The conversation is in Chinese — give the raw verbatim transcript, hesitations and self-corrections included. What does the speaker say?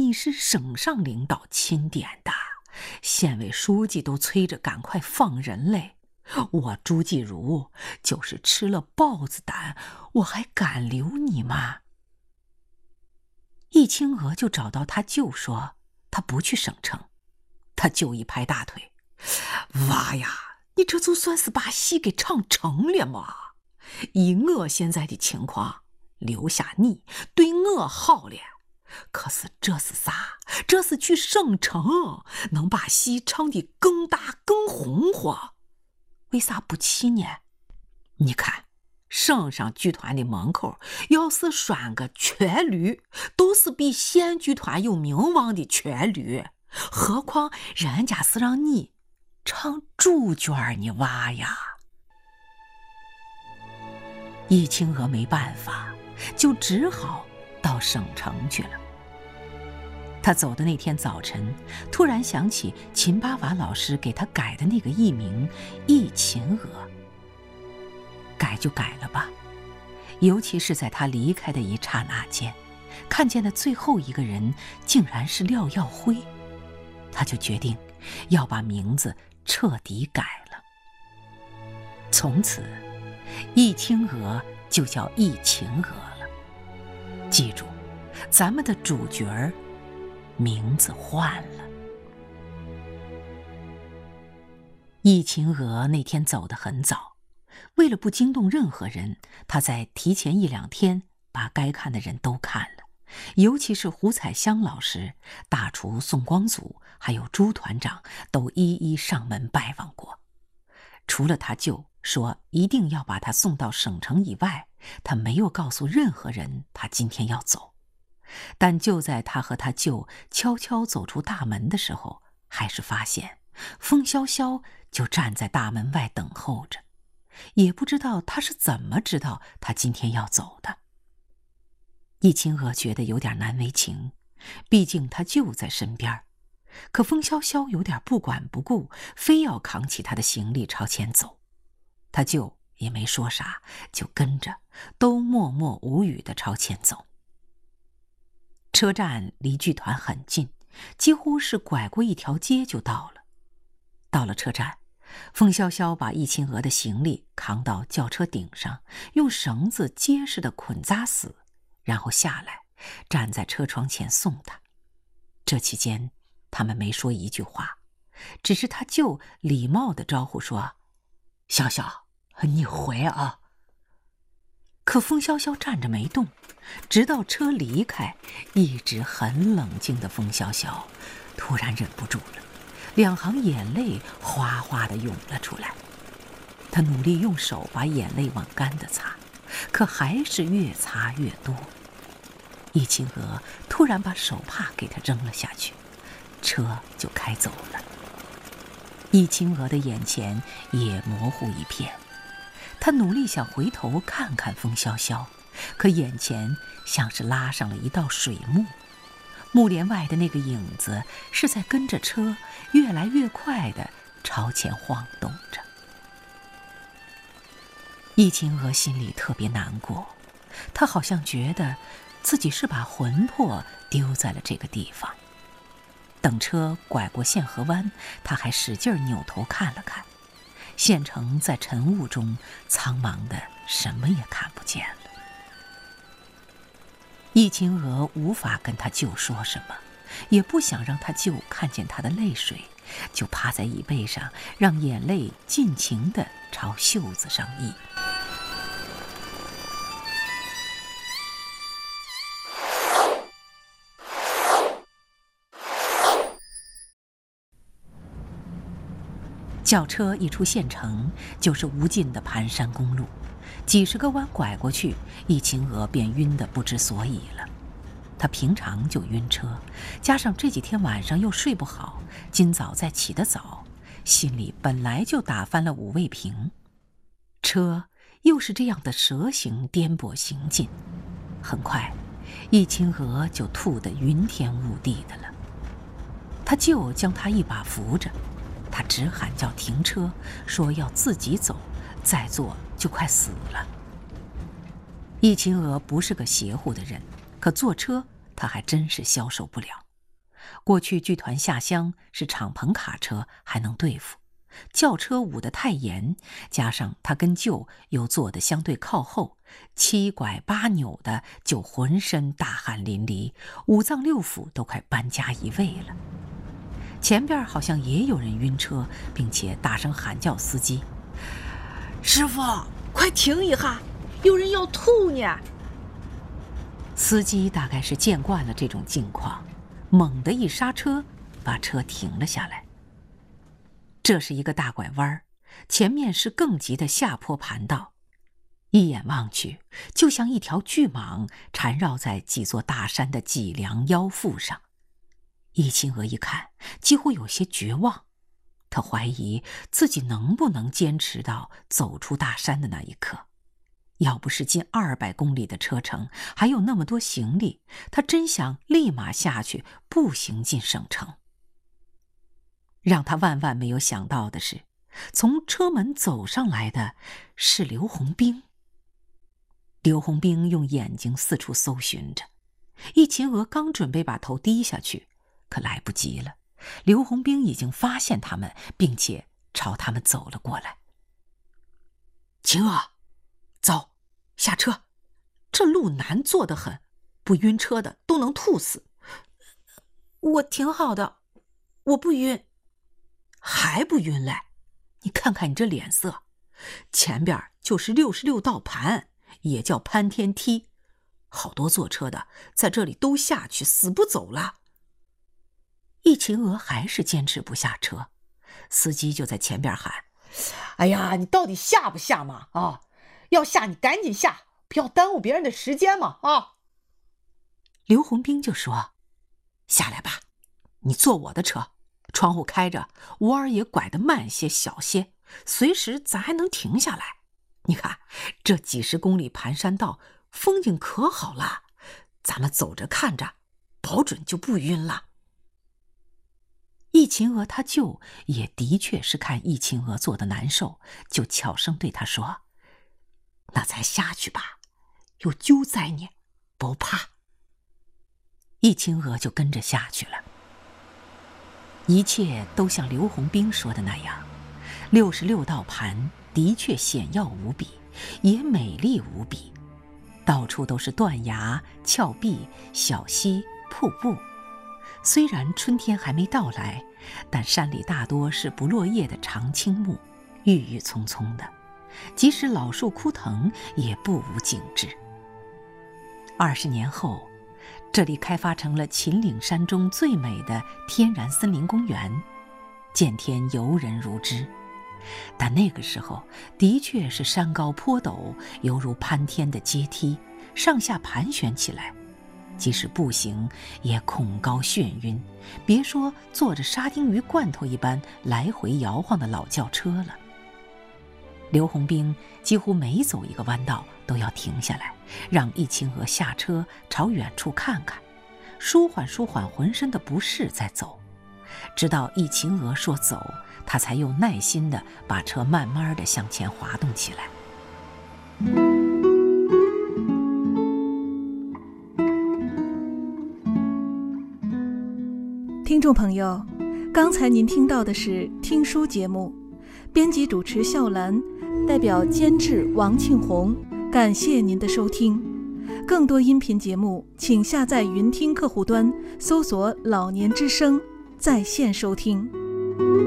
你是省上领导钦点的，县委书记都催着赶快放人嘞。我朱继如就是吃了豹子胆，我还敢留你吗？”易清娥就找到他舅说他不去省城。他舅一拍大腿：“娃呀，你这就算是把戏给唱成了嘛！以我现在的情况，留下你对我好了。可是这是啥？这是去省城，能把戏唱得更大更红火。为啥不去呢？你看，省上剧团的门口要是拴个瘸驴，都是比县剧团有名望的瘸驴，何况人家是让你唱主角呢，娃呀！”易清娥没办法，就只好到省城去了。他走的那天早晨，突然想起秦八娃老师给他改的那个艺名易秦娥。改就改了吧，尤其是在他离开的一刹那间，看见的最后一个人竟然是廖耀辉，他就决定要把名字彻底改了。从此易清娥就叫易秦娥了。记住，咱们的主角儿名字换了。易秦娥那天走得很早，为了不惊动任何人，他在提前一两天把该看的人都看了，尤其是胡彩香老师、大厨宋光祖还有朱团长都一一上门拜访过。除了他舅说一定要把他送到省城以外，他没有告诉任何人他今天要走。但就在他和他舅悄悄走出大门的时候，还是发现风萧萧就站在大门外等候着，也不知道他是怎么知道他今天要走的。易清娥觉得有点难为情，毕竟他舅在身边，可风萧萧有点不管不顾，非要扛起他的行李朝前走。他舅也没说啥，就跟着，都默默无语地朝前走。车站离剧团很近，几乎是拐过一条街就到了。到了车站，风萧萧把易清娥的行李扛到轿车顶上，用绳子结实地捆扎死，然后下来，站在车窗前送他。这期间，他们没说一句话，只是他舅礼貌地招呼说：“萧萧，你回啊。”可风萧萧站着没动，直到车离开，一直很冷静的风萧萧突然忍不住了，两行眼泪哗哗地涌了出来。他努力用手把眼泪往干的擦，可还是越擦越多。易清娥突然把手帕给他扔了下去，车就开走了。易清娥的眼前也模糊一片，他努力想回头看看风萧萧，可眼前像是拉上了一道水幕，幕帘外的那个影子是在跟着车越来越快地朝前晃动着。易清娥心里特别难过，她好像觉得自己是把魂魄丢在了这个地方。等车拐过县河湾，她还使劲扭头看了看，县城在晨雾中苍茫的什么也看不见了。易清娥无法跟他舅说什么，也不想让他舅看见他的泪水，就趴在椅背上，让眼泪尽情地朝袖子上溢。轿车一出县城，就是无尽的盘山公路，几十个弯拐过去，易清娥便晕得不知所以了。她平常就晕车，加上这几天晚上又睡不好，今早再起得早，心里本来就打翻了五味瓶。车又是这样的蛇形颠簸行进，很快，易清娥就吐得云天雾地的了。她舅将她一把扶着，他直喊叫停车，说要自己走，再坐就快死了。易清娥不是个邪乎的人，可坐车他还真是消受不了。 过去剧团下乡是敞篷卡车还能对付，轿车捂得太严，加上他跟舅又坐得相对靠后，七拐八扭的就浑身大汗淋漓，五脏六腑都快搬家移位了。前边好像也有人晕车，并且大声喊叫司机：“ 师傅，快停一下，有人要吐呢！” 司机大概是见惯了这种境况，猛地一刹车，把车停了下来。这是一个大拐弯，前面是更急的下坡盘道，一眼望去，就像一条巨蟒缠绕在几座大山的脊梁腰腹上。易清娥一看，几乎有些绝望，他怀疑自己能不能坚持到走出大山的那一刻。要不是近二百公里的车程，还有那么多行李，他真想立马下去步行进省城。让他万万没有想到的是，从车门走上来的是刘洪兵。刘洪兵用眼睛四处搜寻着，易秦娥刚准备把头低下去，可来不及了，刘洪兵已经发现他们，并且朝他们走了过来。秦娥，走，下车，这路难坐得很，不晕车的都能吐死。 我挺好的，我不晕。 还不晕嘞？你看看你这脸色，前边就是六十六道盘，也叫潘天梯，好多坐车的在这里都下去，死不走了。易秦娥还是坚持不下车，司机就在前边喊：“ 哎呀，你到底下不下嘛？啊，要下你赶紧下，不要耽误别人的时间嘛！啊！” 刘洪兵就说：“下来吧，你坐我的车，窗户开着，弯儿也拐得慢些小些，随时咱还能停下来。你看这几十公里盘山道，风景可好了，咱们走着看着，保准就不晕了。”易秦娥他舅也的确是看易秦娥坐得难受，就悄声对他说：“那咱下去吧，有救在呢，不怕。”易秦娥就跟着下去了。一切都像刘洪兵说的那样，六十六道盘的确险要无比，也美丽无比，到处都是断崖、峭壁、小溪、瀑布。虽然春天还没到来，但山里大多是不落叶的长青木，郁郁葱葱的，即使老树枯藤也不无景致。二十年后，这里开发成了秦岭山中最美的天然森林公园，见天游人如织。但那个时候的确是山高坡陡，犹如攀天的阶梯，上下盘旋起来，即使步行也恐高眩晕，别说坐着沙丁鱼罐头一般来回摇晃的老轿车了。刘洪兵几乎每走一个弯道都要停下来，让易秦娥下车朝远处看看，舒缓舒缓浑身的不适再走。直到易秦娥说走，他才又耐心地把车慢慢地向前滑动起来。 听众朋友，刚才您听到的是听书节目，编辑主持笑兰，代表监制王庆红，感谢您的收听。更多音频节目，请下载云听客户端，搜索“老年之声”在线收听。